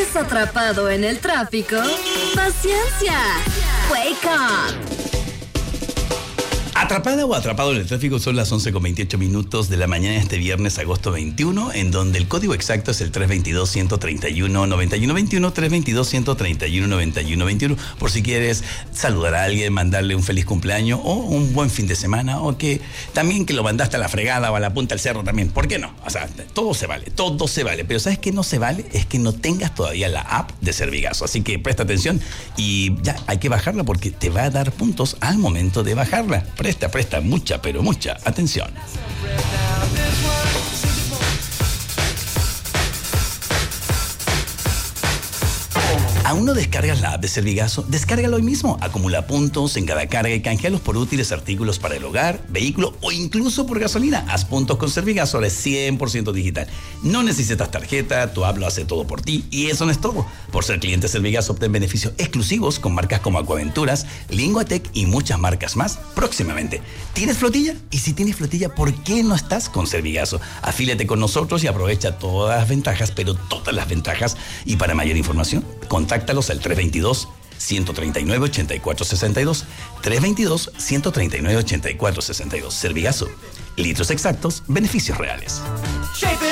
¿Estás atrapado en el tráfico? ¡Paciencia! ¡Wake up! Atrapada o atrapado en el tráfico, son las 11:28 de la mañana de este viernes, agosto 21, en donde el código exacto es el 322-131-9121, 322-131-9121, por si quieres saludar a alguien, mandarle un feliz cumpleaños o un buen fin de semana, o que también que lo mandaste a la fregada o a la punta del cerro también, ¿por qué no? O sea, todo se vale, pero ¿sabes qué no se vale? Es que no tengas todavía la app de Servigazo, así que presta atención y ya, hay que bajarla porque te va a dar puntos al momento de bajarla. Presta mucha, pero mucha atención. ¿Aún no descargas la app de Servigazo? Descárgalo hoy mismo. Acumula puntos en cada carga y canjealos por útiles artículos para el hogar, vehículo o incluso por gasolina. Haz puntos con Servigazo, ahora es 100% digital. No necesitas tarjeta, tu app lo hace todo por ti y eso no es todo. Por ser cliente Servigazo, obtén beneficios exclusivos con marcas como Acuaventuras, Linguatec y muchas marcas más próximamente. ¿Tienes flotilla? Y si tienes flotilla, ¿por qué no estás con Servigazo? Afíliate con nosotros y aprovecha todas las ventajas, pero todas las ventajas. Y para mayor información, contáctalos al 322-139-8462. 322-139-8462. Servigazo. Litros exactos, beneficios reales.